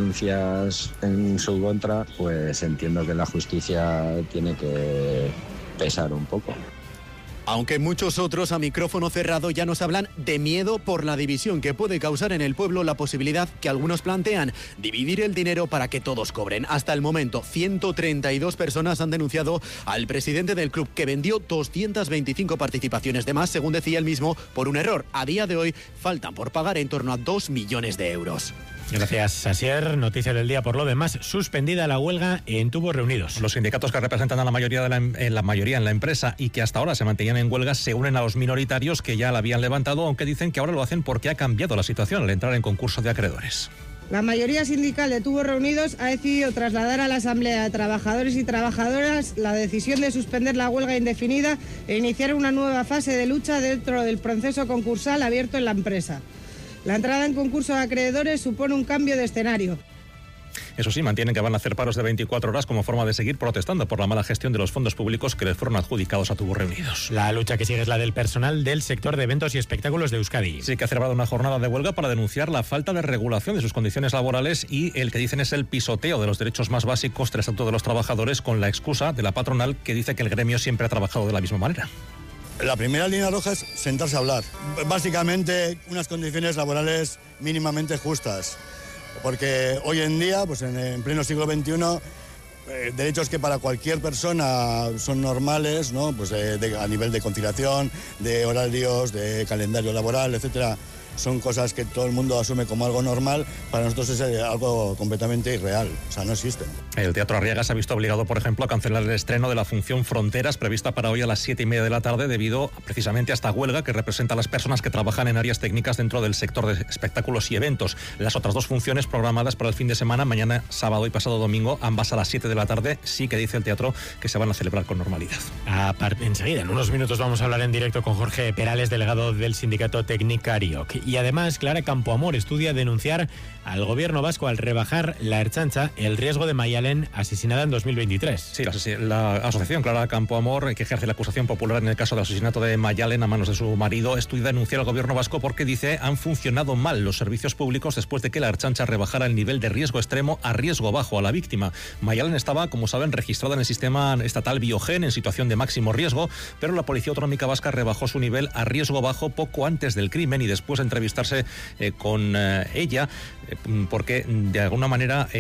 denuncias en su contra, pues entiendo que la justicia tiene que pesar un poco. Aunque muchos otros a micrófono cerrado ya nos hablan de miedo por la división que puede causar en el pueblo la posibilidad que algunos plantean, dividir el dinero para que todos cobren. Hasta el momento, 132 personas han denunciado al presidente del club, que vendió 225 participaciones de más, según decía él mismo, por un error. A día de hoy faltan por pagar en torno a 2 millones de euros. Gracias, Asier. Noticia del día, por lo demás, suspendida la huelga en Tubos Reunidos. Los sindicatos que representan a la mayoría en la empresa y que hasta ahora se mantenían en huelga se unen a los minoritarios que ya la habían levantado, aunque dicen que ahora lo hacen porque ha cambiado la situación al entrar en concurso de acreedores. La mayoría sindical de Tubos Reunidos ha decidido trasladar a la Asamblea de Trabajadores y Trabajadoras la decisión de suspender la huelga indefinida e iniciar una nueva fase de lucha dentro del proceso concursal abierto en la empresa. La entrada en concurso de acreedores supone un cambio de escenario. Eso sí, mantienen que van a hacer paros de 24 horas como forma de seguir protestando por la mala gestión de los fondos públicos que les fueron adjudicados a Tubos Reunidos. La lucha que sigue es la del personal del sector de eventos y espectáculos de Euskadi. Sí, que ha celebrado una jornada de huelga para denunciar la falta de regulación de sus condiciones laborales y el que dicen es el pisoteo de los derechos más básicos del Estatuto de los Trabajadores, con la excusa de la patronal que dice que el gremio siempre ha trabajado de la misma manera. La primera línea roja es sentarse a hablar. Básicamente, unas condiciones laborales mínimamente justas. Porque hoy en día, pues en pleno siglo XXI, derechos que para cualquier persona son normales, ¿no? Pues a nivel de conciliación, de horarios, de calendario laboral, etcétera, son cosas que todo el mundo asume como algo normal. Para nosotros es algo completamente irreal, o sea, no existen. El Teatro Arriaga se ha visto obligado, por ejemplo, a cancelar el estreno de la función Fronteras, prevista para hoy a las 7:30 de la tarde, debido precisamente a esta huelga que representa a las personas que trabajan en áreas técnicas dentro del sector de espectáculos y eventos. Las otras dos funciones programadas para el fin de semana, mañana sábado y pasado domingo, ambas a las 7 de la tarde, sí que dice el teatro que se van a celebrar con normalidad. Enseguida, en unos minutos, vamos a hablar en directo con Jorge Perales, delegado del sindicato Tecnicariok. Y además, Clara Campoamor estudia denunciar al gobierno vasco al rebajar la Ertzaintza el riesgo de Mayalen asesinada en 2023. Sí, la asociación Clara Campoamor, que ejerce la acusación popular en el caso del asesinato de Mayalen a manos de su marido, estudia denunciar al gobierno vasco porque dice han funcionado mal los servicios públicos después de que la Ertzaintza rebajara el nivel de riesgo extremo a riesgo bajo a la víctima. Mayalen estaba, como saben, registrada en el sistema estatal Biogen en situación de máximo riesgo, pero la Policía Autonómica Vasca rebajó su nivel a riesgo bajo poco antes del crimen y después de entrevistarse con ella, porque de alguna manera,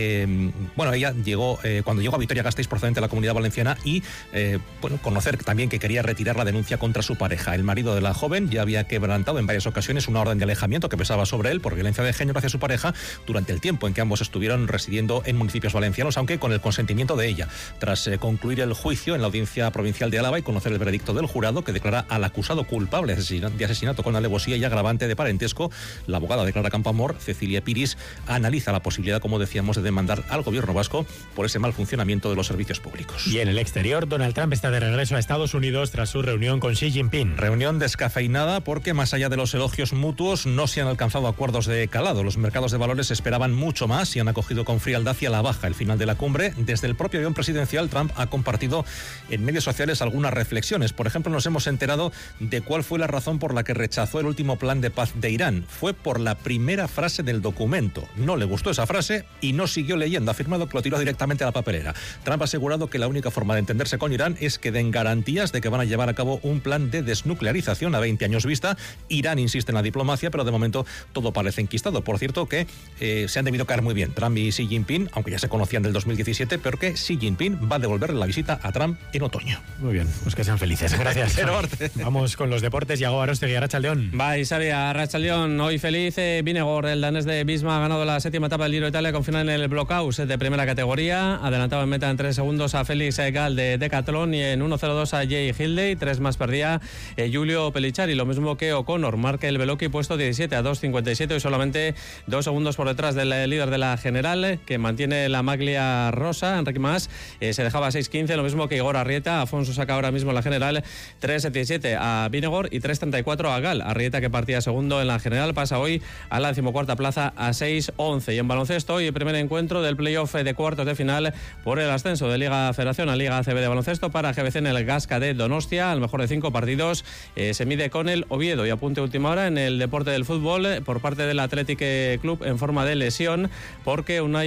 ella llegó, cuando llegó a Vitoria-Gasteiz procedente de la Comunidad Valenciana y, conocer también que quería retirar la denuncia contra su pareja. El marido de la joven ya había quebrantado en varias ocasiones una orden de alejamiento que pesaba sobre él por violencia de género hacia su pareja durante el tiempo en que ambos estuvieron residiendo en municipios valencianos, aunque con el consentimiento de ella. Tras concluir el juicio en la Audiencia Provincial de Álava y conocer el veredicto del jurado que declara al acusado culpable de asesinato con alevosía y agravante de parentesco, la abogada de Clara Campoamor, Cecilia Piris, analiza la posibilidad, como decíamos, de demandar al gobierno vasco por ese mal funcionamiento de los servicios públicos. Y en el exterior, Donald Trump está de regreso a Estados Unidos tras su reunión con Xi Jinping. Reunión descafeinada porque, más allá de los elogios mutuos, no se han alcanzado acuerdos de calado. Los mercados de valores esperaban mucho más y han acogido con frialdad y a la baja el final de la cumbre. Desde el propio avión presidencial, Trump ha compartido en medios sociales algunas reflexiones. Por ejemplo, nos hemos enterado de cuál fue la razón por la que rechazó el último plan de paz de Irán. Fue por la primera frase del documento. No le gustó esa frase y no siguió leyendo. Ha afirmado que lo tiró directamente a la papelera. Trump ha asegurado que la única forma de entenderse con Irán es que den garantías de que van a llevar a cabo un plan de desnuclearización a 20 años vista. Irán insiste en la diplomacia, pero de momento todo parece enquistado. Por cierto, que se han debido caer muy bien Trump y Xi Jinping, aunque ya se conocían del 2017, pero que Xi Jinping va a devolverle la visita a Trump en otoño. Muy bien, pues que sean felices. Gracias. Vamos con los deportes. Yago Arostegui, Arratsaldeon. Bai, Xavier, Arratsaldeon. Hoy feliz Vinegor, el danés de Visma, ha ganado la 7ª etapa del Giro de Italia con final en el Blockhaus de primera categoría. Adelantado en meta en 3 segundos a Félix Gal de Decathlon y en 1:02 a Jay Hindley. 3 más perdía Giulio Pellicciari, lo mismo que O'Connor. Marca el Veloki puesto 17 a 2:57 y solamente 2 segundos por detrás del líder de la general, que mantiene la maglia rosa, Enrique Mas. Se dejaba 6:15, lo mismo que Igor Arrieta. Afonso saca ahora mismo la general 3:77 a Vinegor y 3:34 a Gal. Arrieta, que partía segundo en la general, pasa hoy a la 14ª plaza a 6:11. Y en baloncesto, hoy el primer encuentro del playoff de cuartos de final por el ascenso de Liga Federación a Liga ACB de baloncesto para GBC en el Gasca de Donostia. Al mejor de 5 partidos se mide con el Oviedo. Y apunte última hora en el deporte del fútbol por parte del Athletic Club en forma de lesión, porque Unai